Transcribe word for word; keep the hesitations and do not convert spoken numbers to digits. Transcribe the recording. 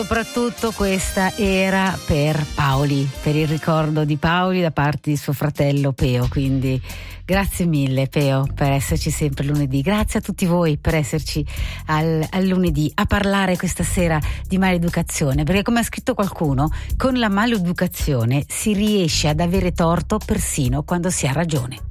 Soprattutto questa era per Paoli, per il ricordo di Paoli da parte di suo fratello Peo, quindi grazie mille Peo per esserci sempre lunedì, grazie a tutti voi per esserci al, al lunedì a parlare questa sera di maleducazione, perché come ha scritto qualcuno, con la maleducazione si riesce ad avere torto persino quando si ha ragione.